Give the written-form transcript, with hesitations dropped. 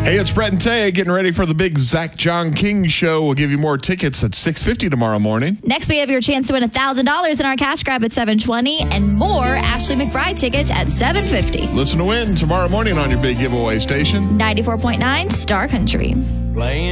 Hey, it's Brett and Tay getting ready for the big Zach John King show. We'll give you more tickets at 6:50 tomorrow morning. Next, we have your chance to win $1,000 in our cash grab at 7:20 and more Ashley McBride tickets at 7:50. Listen to win tomorrow morning on your big giveaway station. 94.9 Star Country. Playing